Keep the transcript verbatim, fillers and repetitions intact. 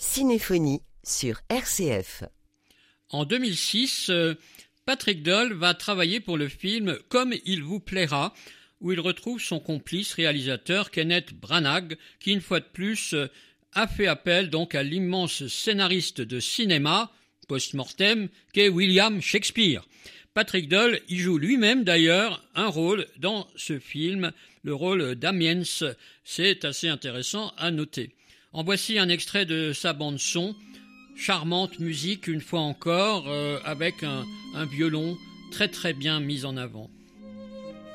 Cinéphonie sur R C F. En deux mille six, euh, Patrick Doyle va travailler pour le film « Comme il vous plaira », où il retrouve son complice réalisateur Kenneth Branagh, qui une fois de plus euh, a fait appel donc à l'immense scénariste de cinéma, post-mortem, qu'est William Shakespeare. Patrick Doyle y joue lui-même d'ailleurs un rôle dans ce film, le rôle d'Amiens. C'est assez intéressant à noter. En voici un extrait de sa bande-son, charmante musique une fois encore, euh, avec un, un violon très très bien mis en avant.